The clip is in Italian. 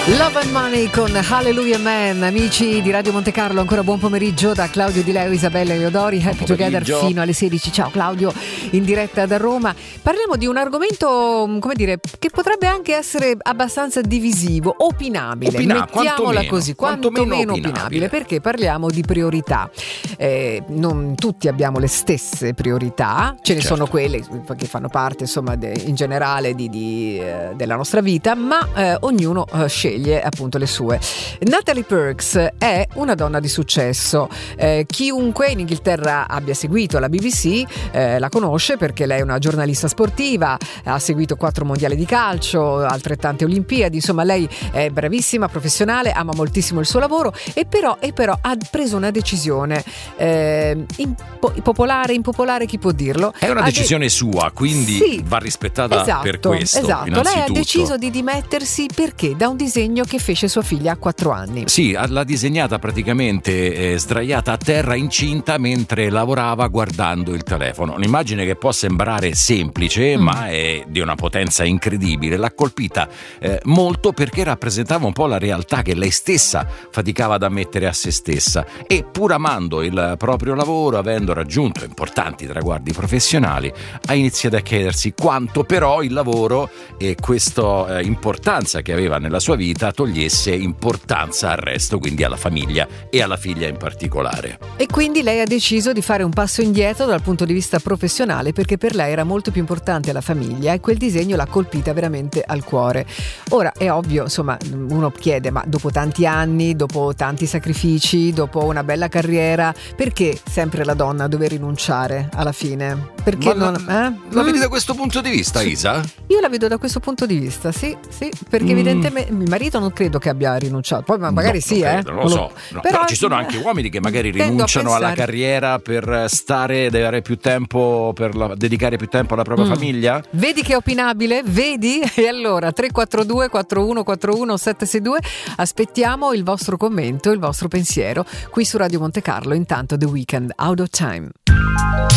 Love and Money con Hallelujah Man. Amici di Radio Monte Carlo, ancora buon pomeriggio da Claudio Di Leo, Isabella Eleodori. Happy Together fino alle 16. Ciao Claudio, in diretta da Roma. Parliamo di un argomento, come dire, che potrebbe anche essere abbastanza divisivo, opinabile. Mettiamola così, quantomeno opinabile, perché parliamo di priorità. Non tutti abbiamo le stesse priorità, ce ne sono quelle che fanno parte, insomma, in generale della nostra vita, ma ognuno sceglie appunto le sue. Natalie Perks è una donna di successo. Chiunque in Inghilterra abbia seguito la BBC la conosce, perché lei è una giornalista sportiva, ha seguito 4 mondiali di calcio, altrettante Olimpiadi, insomma lei è bravissima, professionale, ama moltissimo il suo lavoro e però ha preso una decisione impopolare, chi può dirlo? È una decisione sua, quindi sì, va rispettata per questo. Esatto, lei ha deciso di dimettersi perché da un disegno che fece sua figlia a 4 anni. Sì, l'ha disegnata praticamente sdraiata a terra, incinta, mentre lavorava guardando il telefono. Un'immagine che può sembrare semplice, ma è di una potenza incredibile. L'ha colpita molto perché rappresentava un po' la realtà che lei stessa faticava ad ammettere a se stessa, e pur amando il proprio lavoro, avendo raggiunto importanti traguardi professionali, ha iniziato a chiedersi quanto però il lavoro e questa importanza che aveva nella sua vita togliesse importanza al resto, quindi alla famiglia e alla figlia in particolare. E quindi lei ha deciso di fare un passo indietro dal punto di vista professionale, perché per lei era molto più importante la famiglia e quel disegno l'ha colpita veramente al cuore. Ora è ovvio, insomma, uno chiede, ma dopo tanti anni, dopo tanti sacrifici, dopo una bella carriera, perché sempre la donna deve rinunciare alla fine? Perché la vedi da questo punto di vista, Isa? Io la vedo da questo punto di vista, sì, perché evidentemente il marito non credo che abbia rinunciato, poi magari non lo so. Però ci sono anche uomini che magari rinunciano alla carriera per dedicare più tempo alla propria famiglia. Vedi che è opinabile? Vedi? E allora 342 4141 762, aspettiamo il vostro commento, il vostro pensiero qui su Radio Monte Carlo. Intanto The Weeknd, Out of Time.